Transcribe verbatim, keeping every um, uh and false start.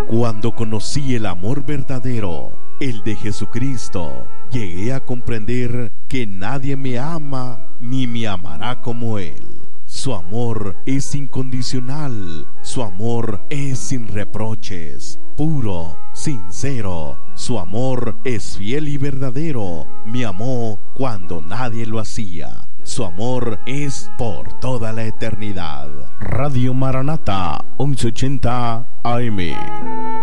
Cuando conocí el amor verdadero, el de Jesucristo, llegué a comprender que nadie me ama ni me amará como Él. Su amor es incondicional, su amor es sin reproches, puro, sincero. Su amor es fiel y verdadero. Me amó cuando nadie lo hacía. Su amor es por toda la eternidad. Radio Maranata, once ochenta A M.